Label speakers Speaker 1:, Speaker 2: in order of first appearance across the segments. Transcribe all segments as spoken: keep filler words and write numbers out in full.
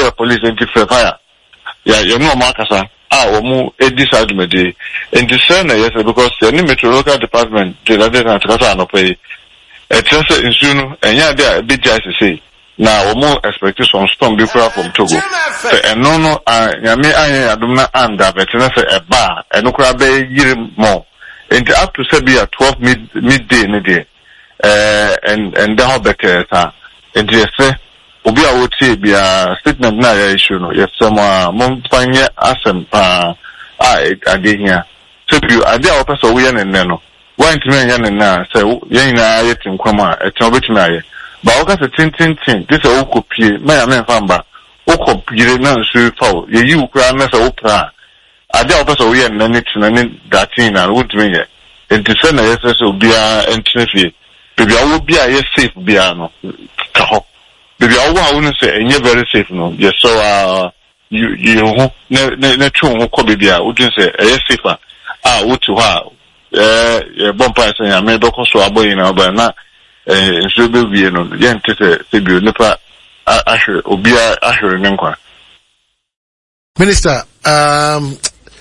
Speaker 1: a police into fire. Yeah, you know Marcasa. Ah, or more a disadvantage. And the same, yes, because the meteorological department did not have pay. A transfer in soon, and yeah, they are a bit just to say. Now, or more expected from storm be from Togo. And no, no, I may I do not under, but a bar, and no crab year more. And up to Sabia twelve mid midday in a day. Uh, and and the better, sir. And yes, sir. Obi a would say be a statement na ya issue no. Yes, some mom find ya asem pa I ade here. So you ade a person we yan no. Why to me yan na say yan na yet in kwama e tin obetimi aye. Ba o ka se tin tin tin this a okopie me ya me famba. Okopie na nsu fa o. Ye yi ukura na say opra. Ade a person we yan na ni tin na ni that thing na would me ye. Enti say na yes so bia entine Baby, I will be a safe piano. Baby, I won't say, and you're very safe, no. Yes, so, uh, you, you, no, true, who could be, I wouldn't say, a safer. Ah, what to her, uh, bumpers and I may because so a boy in our banana, and so be, you know, young Tessa, Sibu, Nipa, Asher, Obia, Asher, and Enqua.
Speaker 2: Minister, um,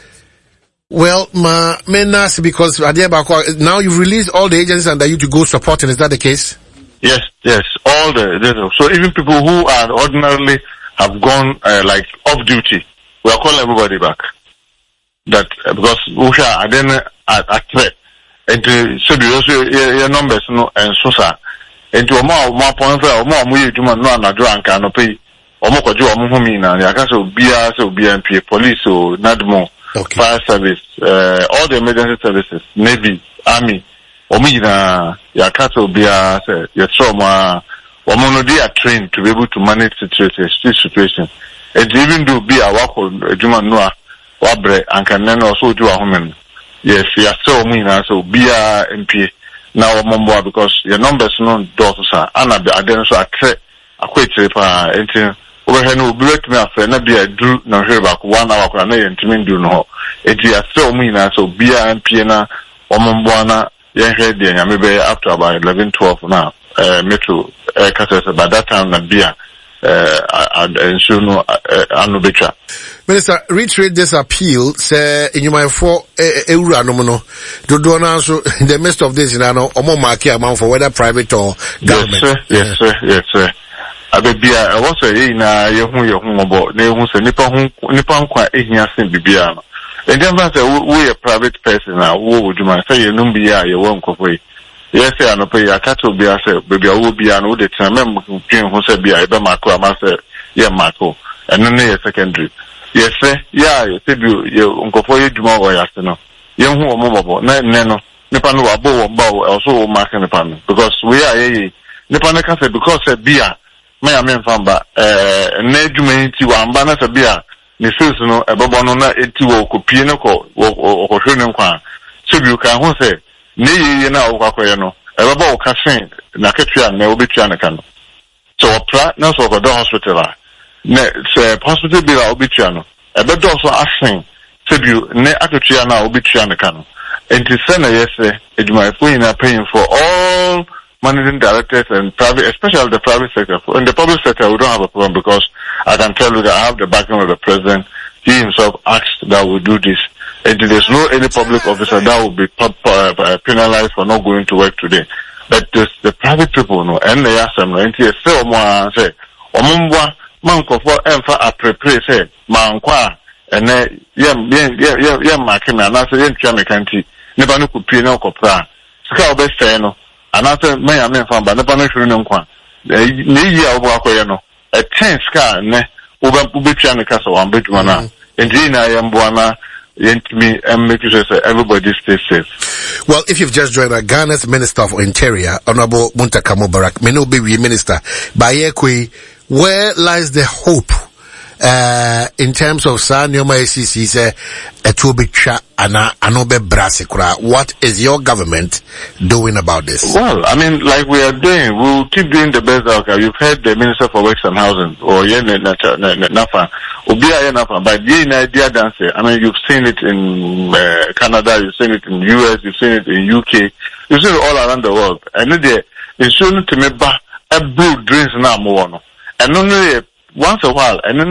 Speaker 2: well, ma, menas because now you've released all the agencies under you to go supporting. Is that the case?
Speaker 1: Yes, yes, all the, the so even people who are ordinarily have gone uh, like off duty, we are calling everybody back. That uh, because Usha are then at a threat, and to so the also your numbers no and so sa, and to more more point for more we do not know na drunk and pay or more kwa jo mo humi na ya ka so bia so B M P police or nadmo. Okay. Fire service, uh, all the emergency services, Navy, Army, Omina, Yakato, Bia, Yatroma, Omono, they are trained to be able to manage situations, this situation. And even do be a work with Juma Noah, Wabre, and can then also do a woman. Yes, you are so Omina, so Bia M P, now Momboa, because your numbers no daughters are, Anna, I then so I create a quick trip, and overhead no break me after na be a do na hear back one hour kwa na yentimi do no enti ya so mu ina so bia M P na omomboa na yen head dey nya be after about eleven twelve now uh metro uh, Kasese by that time na bia uh and so no anu betwa.
Speaker 2: Minister, reiterate this appeal say in my for ewura no no do do na so in the midst of this you know omo mark amount for whether private or government.
Speaker 1: Yes sir, yes sir, yes sir. Abebia, I was a na yehu yehu mobo na yehu se nipa hu nipa nkwa ehia sen bibia no. And then say we a private person na wo woduma say yenum bia ye wo nkofo. Yes say anope ya kato bia say bibia wo bia no de tena mem twin hu say bia e be mako ama say ye mako. Eno ne ye secondary. Yes say ya ye say bi ye nkofo ye duma wo ya se no. Yehu omo mobo na ne no nipa no wabo wo ba also wo mark nipa no because we are ye nipa na ka say because say bia me amen famba eh na adwuma nti wa amba na sabia ne sus no ebebo no na eti wo kopie ne ko wo hwe ne nkwa so bi ka ho se ne yiye na wo kwakoye no ebebo wo ka sen na ketua na wo betua ne ka no so opra na so go do hospital a ne se hospital bi la wo betua no ebedo so asen so bi ne aketua na wo betua ne ka no enti se na yese adwuma fo ina paying for all managing directors and private, especially the private sector. In the public sector, we don't have a problem because I can tell you that I have the backing of the president. He himself asked that we do this. And there's no any public officer that will be penalized for not going to work today. But this, the private people, no, and they ask them, and they say, say, Omumwa, manko for emfa a prepare, say, mankwa, and then, yeah, yeah, yeah, yeah, yeah, makina, and I say, yeah, chamekanti, nebanu kupina kopra. Sika obe say, no. And after me I mean from but never no hwere no nkwa ne yi a wo akoye no a ten scar ne wo ba betua ne kasa wan beduma na enti na yemboa na yentimi and make sure say everybody stays safe.
Speaker 2: Well, if you've just joined us, Ghana's Minister for Interior, Honorable Muntaka Mubarak, may not be Minister, by Ekwe, where lies the hope uh in terms of Sanyoma A C C say etubicha ana anobe brasikura? What is your government doing about this?
Speaker 1: Well, I mean, like we are doing, we'll keep doing the best that we can. You've heard the Minister for Works and Housing, or Yen Nafa, Ubia Nafa, but Yen idea dance. I mean, you've seen it in uh, Canada, you've seen it in U S, you've seen it in U K, you've seen it all around the world. And the insurance to me ba a blue dreams now more, and only once a while, and then